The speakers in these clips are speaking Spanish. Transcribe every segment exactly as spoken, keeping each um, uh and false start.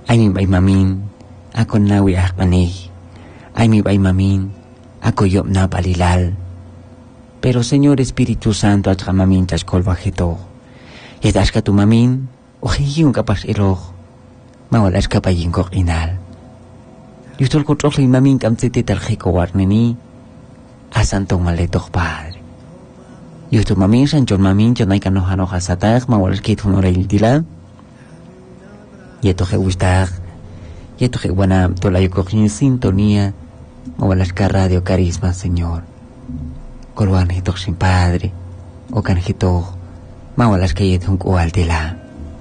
Ay mi bay mamin, ako nawi akpanay. Ay mi bay mamin, ako yop na palilal. Pero Señor Espíritu Santo at mamin tas kolbajeto. Yetas ka tu mamin, ojiyong kapas ilog. Mawalas ka pa yung inal. Yutol ko trok li mamin kam titital hiko warneni. Asantong maletok Padre. Yuto mamin san jon mamin jon ay kanohano hasatak mawalas kit honorel dila. Yeto he gustak. Yeto he wana tolayo kokin sintonía. Mawalas ka radio carisma Señor. Kolwan hitok sin Padre. O kan hitok. Mawalas ka yetong kual dila.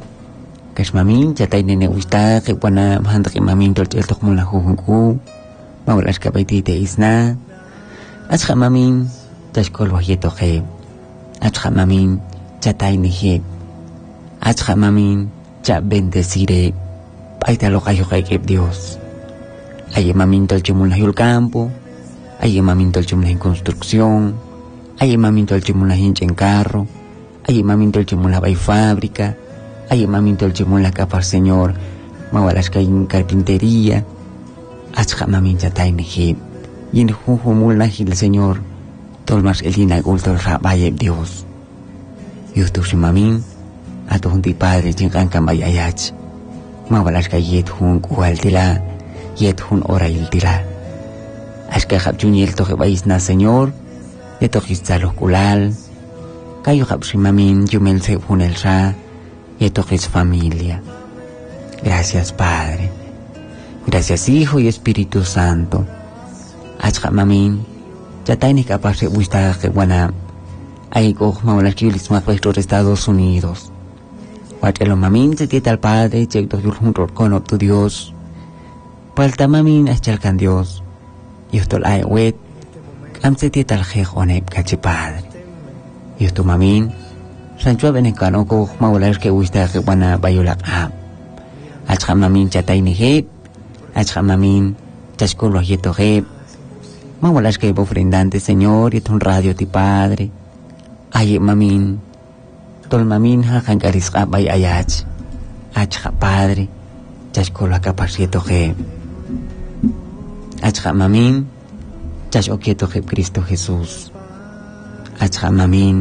Kas mamin jatay nene ustak he wana mahandak mamin tol tok mula huhungku. Mawalas ka baitite isna. Achka mamin tas kolwa yeto he. Achka mamin jatay ni he. Achka mamin ja bendecire. Paita lo kayo kay kep Dios. Aye mamin tol chumula yul campo. Aye mamin tol chumula en construcción. Aye mamin tol chumula en carro. Aye mamin tol chumula bay fábrica. Aye mamin tol chumula kapar Señor. Mawalas kay carpintería. Achka mamin jatay ni he. Yin juju mul nahil Señor. Tolmas elina gultol rabaye Dios. Yustu si mamin. Ato hunti Padre jingkan kamay ayach. Mawalas kay yet hun kual tila. Yet hun orail tila. Aska hapchun yel toque bais na Señor. Yeto histalo kulal. Kayo hapsi mamin yumel se hun el sa. Yeto his familia. Gracias Padre. Gracias Hijo y Espíritu Santo. Achka mamin, jatay ni kapag se buista que wana ay ko mawalas kiulis más puesto Estados Unidos. Watelo mamin se tieta al Padre, check do yurhun con op tu Dios. Palta mamin aschalkan Dios. Yustol ay wet, am se tieta al jej onep kachi Padre. Yusto mamin, sanchua benekan ko mawalas que buista que wana bayulak am. Achka mamin jatay ni heb, achka mamin chascolo yeto heb. Mawalas que ofrendante Señor y ton radio ti Padre. Ay mamin. Tol mamin ha kankaris ka bay ayach. Achka Padre. Chas kola kapasieto he. Achka mamin. Chas okieto he Cristo Jesús. Achka mamin.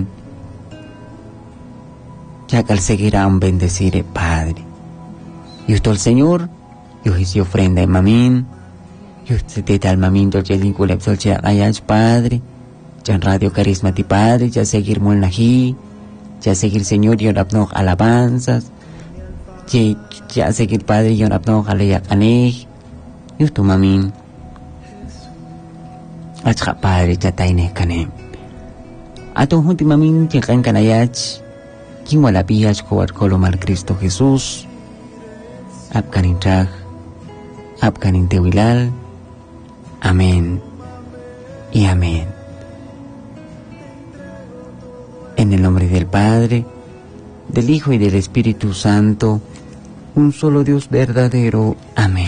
Chakal seguirá un bendecir Padre. Y el Señor. Yo hice ofrenda mamin. Yo te tal mamin tol chelin kulep tol che ayach Padre. Chan radio carisma ti Padre, ya seguir molnaji, ya seguir Señor yon apnog alabanzas, ya, ya seguir Padre yon apnog alayak anej. Yo tu mamin. Achka Padre ya taine kanem. Ato hunti mamin chikan kanayach, king wala piyach ko at kolomal Cristo Jesús. Ap kanin chag, ap kanin tewilal. Amén y amén. En el nombre del Padre, del Hijo y del Espíritu Santo, un solo Dios verdadero. Amén.